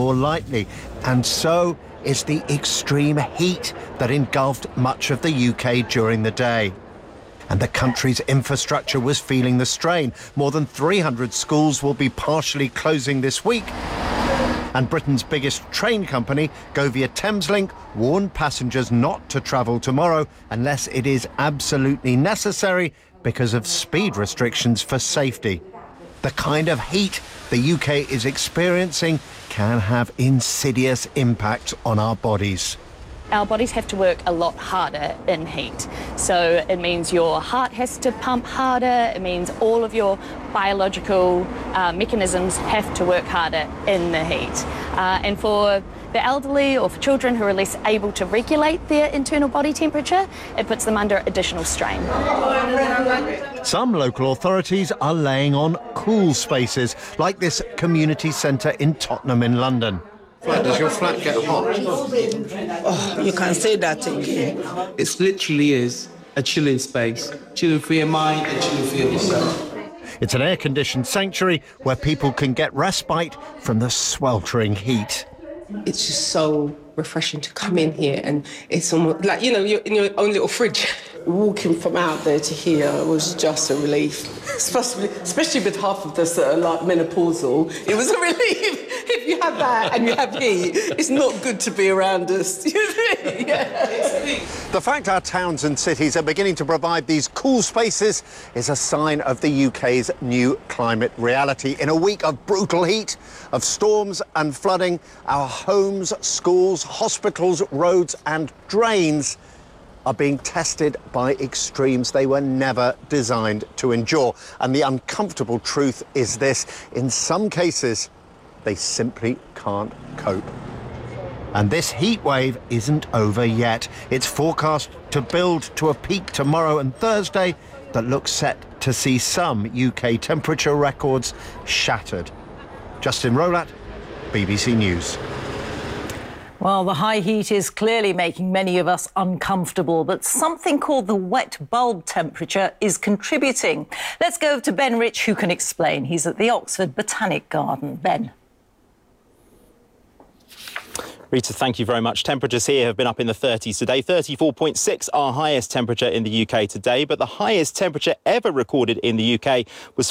more lightly. And so is the extreme heat that engulfed much of the UK during the day. And the country's infrastructure was feeling the strain. More than 300 schools will be partially closing this week. And Britain's biggest train company, Go Via Thameslink, warned passengers not to travel tomorrow unless it is absolutely necessary because of speed restrictions for safety. The kind of heat the UK is experiencing can have insidious impacts on our bodies. Our bodies have to work a lot harder in heat. So it means your heart has to pump harder. It means all of your biological mechanisms have to work harder in the heat. And for the elderly or for children who are less able to regulate their internal body temperature, it puts them under additional strain. Some local authorities are laying on cool spaces, like this community centre in Tottenham in London. Does your flat get hot? Oh, you can't say that again. It literally is a chilling space. Chilling for your mind and chilling for yourself. It's an air-conditioned sanctuary where people can get respite from the sweltering heat. It's just so refreshing to come in here, and it's almost like, you know, you're in your own little fridge. Walking from out there to here was just a relief. Especially with half of this that are like menopausal. It was a relief. If you have that and you have heat, it's not good to be around us. Yeah. The fact our towns and cities are beginning to provide these cool spaces is a sign of the UK's new climate reality. In a week of brutal heat, of storms and flooding, our homes, schools, hospitals, roads and drains are being tested by extremes they were never designed to endure. And the uncomfortable truth is this: in some cases, they simply can't cope. And this heat wave isn't over yet. It's forecast to build to a peak tomorrow and Thursday that looks set to see some UK temperature records shattered. Justin Rolat, BBC News. Well, the high heat is clearly making many of us uncomfortable, but something called the wet bulb temperature is contributing. Let's go to Ben Rich, who can explain. He's at the Oxford Botanic Garden. Ben. Rita, thank you very much. Temperatures here have been up in the 30s today. 34.6, our highest temperature in the UK today, but the highest temperature ever recorded in the UK was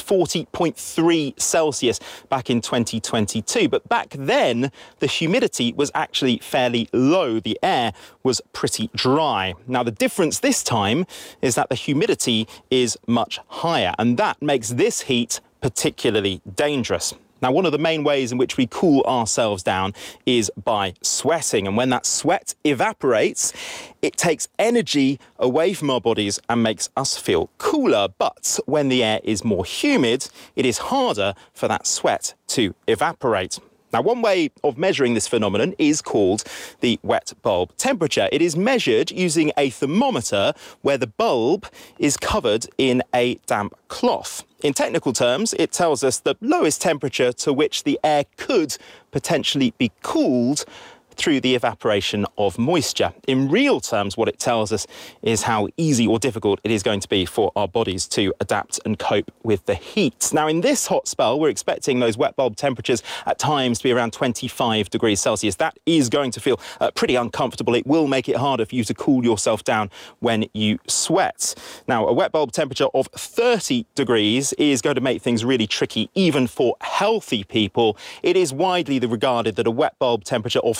40.3 Celsius back in 2022. But back then, the humidity was actually fairly low. The air was pretty dry. Now, the difference this time is that the humidity is much higher, and that makes this heat particularly dangerous. Now, one of the main ways in which we cool ourselves down is by sweating. And when that sweat evaporates, it takes energy away from our bodies and makes us feel cooler. But when the air is more humid, it is harder for that sweat to evaporate. Now, one way of measuring this phenomenon is called the wet bulb temperature. It is measured using a thermometer where the bulb is covered in a damp cloth. In technical terms, it tells us the lowest temperature to which the air could potentially be cooled through the evaporation of moisture. In real terms, what it tells us is how easy or difficult it is going to be for our bodies to adapt and cope with the heat. Now, in this hot spell, we're expecting those wet bulb temperatures at times to be around 25 degrees Celsius. That is going to feel pretty uncomfortable. It will make it harder for you to cool yourself down when you sweat. Now, a wet bulb temperature of 30 degrees is going to make things really tricky, even for healthy people. It is widely regarded that a wet bulb temperature of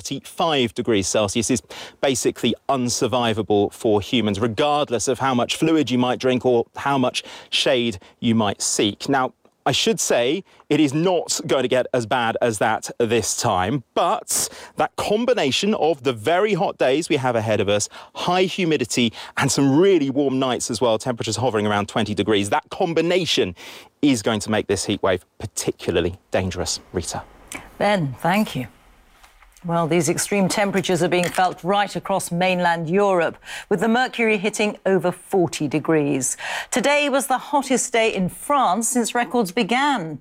35 degrees Celsius is basically unsurvivable for humans, regardless of how much fluid you might drink or how much shade you might seek. Now, I should say it is not going to get as bad as that this time, but that combination of the very hot days we have ahead of us, high humidity and some really warm nights as well, temperatures hovering around 20 degrees, that combination is going to make this heat wave particularly dangerous. Rita. Ben, thank you. Well, these extreme temperatures are being felt right across mainland Europe, with the mercury hitting over 40 degrees. Today was the hottest day in France since records began.